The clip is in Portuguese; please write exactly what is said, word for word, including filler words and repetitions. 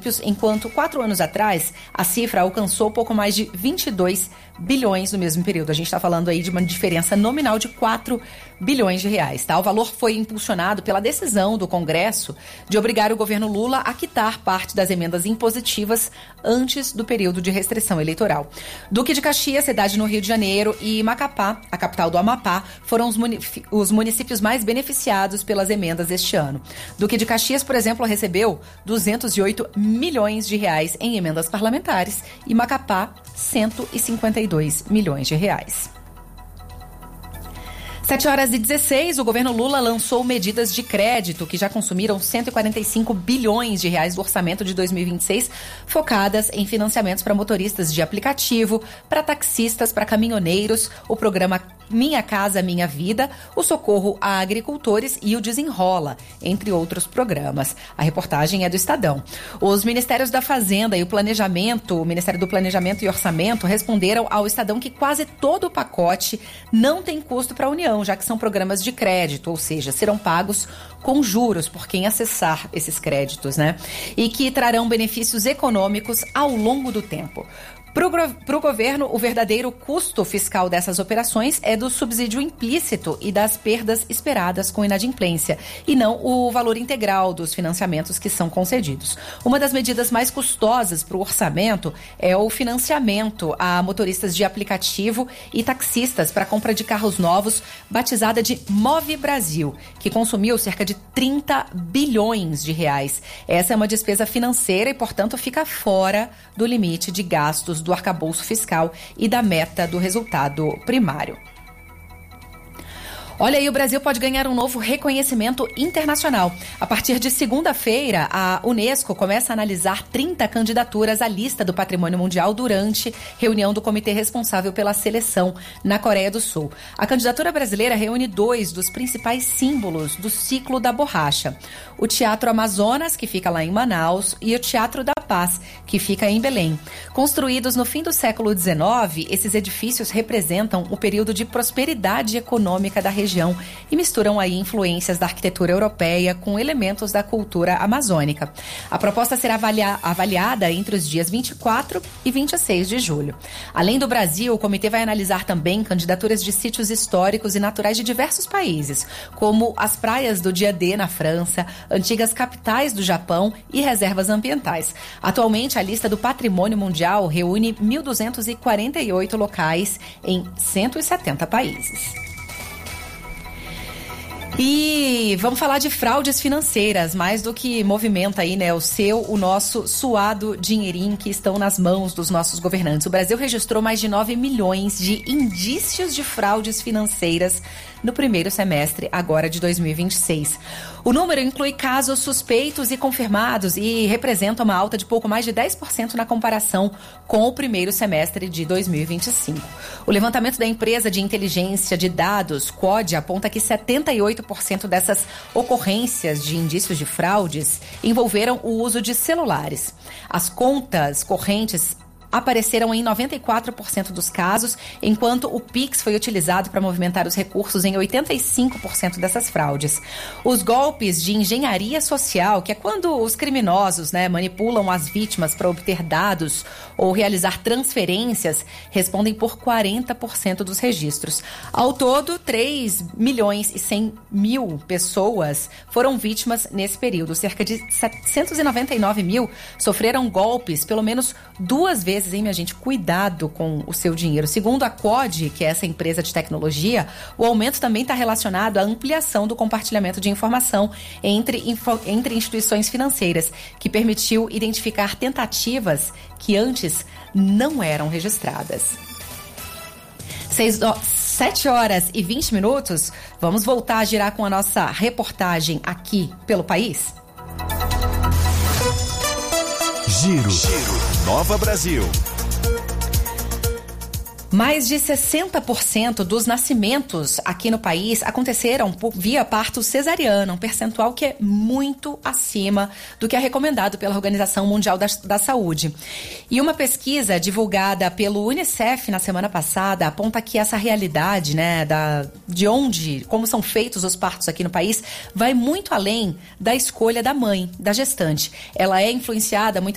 municípios, enquanto quatro anos atrás a cifra alcançou pouco mais de vinte e dois bilhões no mesmo período. A gente está falando aí de uma diferença nominal de quatro bilhões de reais. Tá? O valor foi impulsionado pela decisão do Congresso de obrigar o governo Lula a quitar parte das emendas impositivas antes do período de restrição eleitoral. Duque de Caxias, cidade no Rio de Janeiro, e Macapá, a capital do Amapá, foram os, munic- os municípios mais beneficiados pelas emendas este ano. Duque de Caxias, por exemplo, recebeu duzentos e oito milhões de reais em emendas parlamentares e Macapá, cento e cinquenta e dois milhões de reais. sete horas e dezesseis, o governo Lula lançou medidas de crédito que já consumiram cento e quarenta e cinco bilhões de reais do orçamento de dois mil e vinte e seis, focadas em financiamentos para motoristas de aplicativo, para taxistas, para caminhoneiros, o programa Minha Casa Minha Vida, o socorro a agricultores e o Desenrola, entre outros programas. A reportagem é do Estadão. Os Ministérios da Fazenda e o Planejamento, o Ministério do Planejamento e Orçamento, responderam ao Estadão que quase todo o pacote não tem custo para a União, já que são programas de crédito, ou seja, serão pagos com juros por quem acessar esses créditos, né? E que trarão benefícios econômicos ao longo do tempo. Para o governo, o verdadeiro custo fiscal dessas operações é do subsídio implícito e das perdas esperadas com inadimplência, e não o valor integral dos financiamentos que são concedidos. Uma das medidas mais custosas para o orçamento é o financiamento a motoristas de aplicativo e taxistas para a compra de carros novos, batizada de Move Brasil, que consumiu cerca de trinta bilhões de reais. Essa é uma despesa financeira e, portanto, fica fora do limite de gastos do arcabouço fiscal e da meta do resultado primário. Olha aí, o Brasil pode ganhar um novo reconhecimento internacional. A partir de segunda-feira, a Unesco começa a analisar trinta candidaturas à lista do Patrimônio Mundial durante reunião do comitê responsável pela seleção na Coreia do Sul. A candidatura brasileira reúne dois dos principais símbolos do ciclo da borracha: o Teatro Amazonas, que fica lá em Manaus, e o Teatro da Paz, que fica em Belém. Construídos no fim do século dezenove, esses edifícios representam o período de prosperidade econômica da região e misturam aí influências da arquitetura europeia com elementos da cultura amazônica. A proposta será avalia- avaliada entre os dias vinte e quatro e vinte e seis de julho. Além do Brasil, o comitê vai analisar também candidaturas de sítios históricos e naturais de diversos países, como as praias do Dia D na França, antigas capitais do Japão e reservas ambientais. Atualmente, a lista do Patrimônio Mundial reúne mil duzentos e quarenta e oito locais em cento e setenta países. E vamos falar de fraudes financeiras, mais do que movimenta aí, né, o seu, o nosso suado dinheirinho que estão nas mãos dos nossos governantes. O Brasil registrou mais de nove milhões de indícios de fraudes financeiras no primeiro semestre agora de dois mil e vinte e seis. O número inclui casos suspeitos e confirmados e representa uma alta de pouco mais de dez por cento na comparação com o primeiro semestre de dois mil e vinte e cinco. O levantamento da empresa de inteligência de dados, C O D, aponta que setenta e oito por cento dessas ocorrências de indícios de fraudes envolveram o uso de celulares. As contas correntes apareceram em noventa e quatro por cento dos casos, enquanto o Pix foi utilizado para movimentar os recursos em oitenta e cinco por cento dessas fraudes. Os golpes de engenharia social, que é quando os criminosos, né, manipulam as vítimas para obter dados ou realizar transferências, respondem por quarenta por cento dos registros. Ao todo, três milhões e cem mil pessoas foram vítimas nesse período. Cerca de setecentos e noventa e nove mil sofreram golpes pelo menos duas vezes, hein, minha gente? Cuidado com o seu dinheiro. Segundo a C O D, que é essa empresa de tecnologia, o aumento também está relacionado à ampliação do compartilhamento de informação entre, info, entre instituições financeiras, que permitiu identificar tentativas que antes não eram registradas. Seis, ó, sete horas e vinte minutos, vamos voltar a girar com a nossa reportagem aqui pelo país? Giro, Giro. Nova Brasil. Mais de sessenta por cento dos nascimentos aqui no país aconteceram por via parto cesariana, um percentual que é muito acima do que é recomendado pela Organização Mundial da, da Saúde. E uma pesquisa divulgada pelo Unicef na semana passada aponta que essa realidade, né, da, de onde, como são feitos os partos aqui no país, vai muito além da escolha da mãe, da gestante. Ela é influenciada muitas